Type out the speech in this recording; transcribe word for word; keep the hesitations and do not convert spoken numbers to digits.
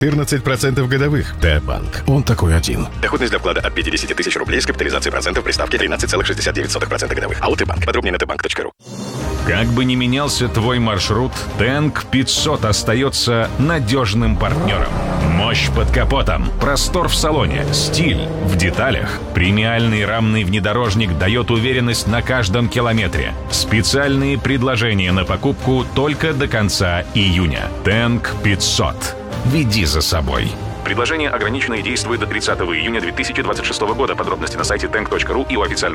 четырнадцать процентов годовых. Т-банк. Он такой один. Доходность для вклада от пятидесяти тысяч рублей с капитализацией процентов при ставке тринадцать целых шестьдесят девять сотых процента годовых. АО «Т-банк». Подробнее на тэ банк точка ру. Как бы ни менялся твой маршрут, Тэнк пятьсот остается надежным партнером. Мощь под капотом, простор в салоне, стиль в деталях. Премиальный рамный внедорожник дает уверенность на каждом километре. Специальные предложения на покупку только до конца июня. Тэнк пятьсот. Веди за собой. Предложение ограничено и действует до тридцатого июня две тысячи двадцать шестого года. Подробности на сайте тэнк точка ру и у официального